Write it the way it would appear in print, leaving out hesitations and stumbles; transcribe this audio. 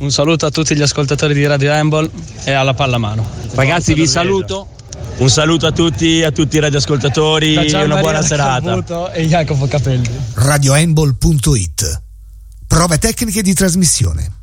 Un saluto a tutti gli ascoltatori di Radio Handball e alla pallamano. Ragazzi, vi saluto. Un saluto a tutti i radioascoltatori e una buona serata. E Jacopo Capelli. radiohandball.it. Prove tecniche di trasmissione.